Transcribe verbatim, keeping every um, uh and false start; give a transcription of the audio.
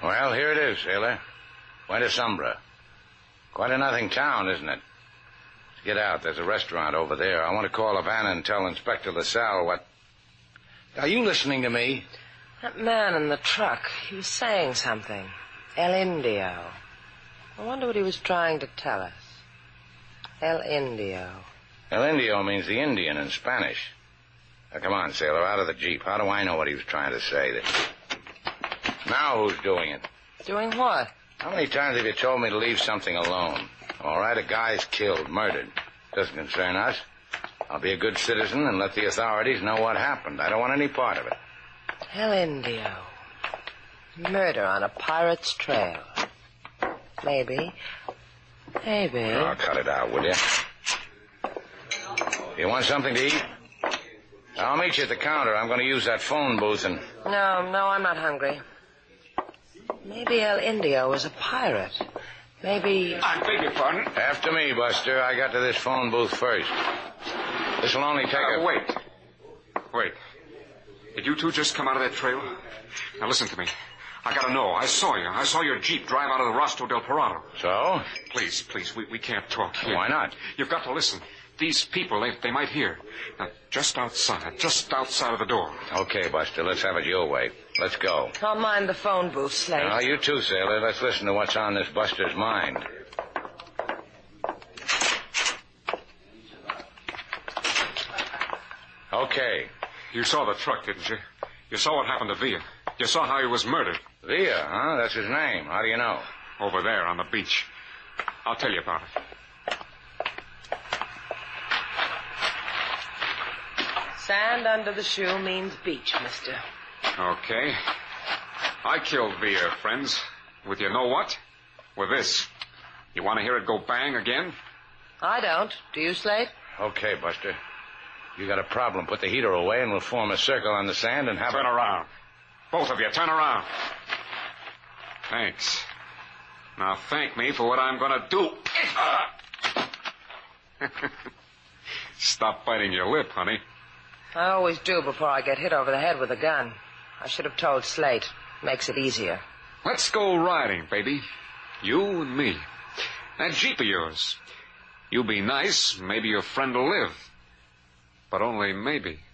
Well, here it is, sailor. Buena Sombra. Quite a nothing town, isn't it? Let's get out. There's a restaurant over there. I want to call Havana and tell Inspector LaSalle what... Are you listening to me? That man in the truck, he was saying something. El Indio. I wonder what he was trying to tell us. El Indio. El Indio means the Indian in Spanish. Now, come on, sailor, out of the Jeep. How do I know what he was trying to say? Now who's doing it? Doing what? How many times have you told me to leave something alone? All right, a guy's killed, murdered. Doesn't concern us. I'll be a good citizen and let the authorities know what happened. I don't want any part of it. El Indio. Murder on a pirate's trail. Maybe. Maybe. Oh, cut it out, will you? You want something to eat? I'll meet you at the counter. I'm going to use that phone booth and... No, no, I'm not hungry. Maybe El Indio was a pirate. Maybe... I beg your pardon? After me, Buster. I got to this phone booth first. This will only take uh, a... Wait. Wait. Did you two just come out of that trail? Now listen to me. I gotta know. I saw you. I saw your Jeep drive out of the Rostro del Parado. So? Please, please, we, we can't talk here. Why not? You've got to listen. These people, they, they might hear. Now, just outside, just outside of the door. Okay, Buster, let's have it your way. Let's go. I'll mind the phone booth, Slate. Now, you too, sailor. Let's listen to what's on this Buster's mind. Okay. You saw the truck, didn't you? You saw what happened to Villa. You saw how he was murdered. Villa, huh? That's his name. How do you know? Over there on the beach. I'll tell you about it. Sand under the shoe means beach, mister. Okay. I killed Villa, friends. With you know what? With this. You want to hear it go bang again? I don't. Do you, Slate? Okay, Buster. You got a problem. Put the heater away and we'll form a circle on the sand and have Turn a... around. Both of you, turn around. Thanks. Now thank me for what I'm going to do. Stop biting your lip, honey. I always do before I get hit over the head with a gun. I should have told Slate. Makes it easier. Let's go riding, baby. You and me. That Jeep of yours. You be nice, maybe your friend will live. But only maybe.